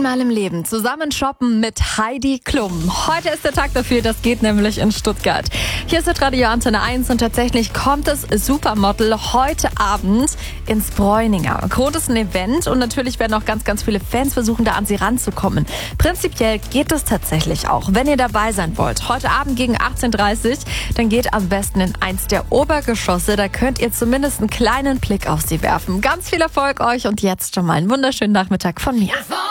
Einmal im Leben zusammen shoppen mit Heidi Klum. Heute ist der Tag dafür, das geht nämlich in Stuttgart. Hier ist Radio Antenne 1 und tatsächlich kommt das Supermodel heute Abend ins Bräuninger. Grund ist ein Event und natürlich werden auch ganz, ganz viele Fans versuchen, da an sie ranzukommen. Prinzipiell geht es tatsächlich auch. Wenn ihr dabei sein wollt, heute Abend gegen 18:30 Uhr, dann geht am besten in eins der Obergeschosse. Da könnt ihr zumindest einen kleinen Blick auf sie werfen. Ganz viel Erfolg euch und jetzt schon mal einen wunderschönen Nachmittag von mir.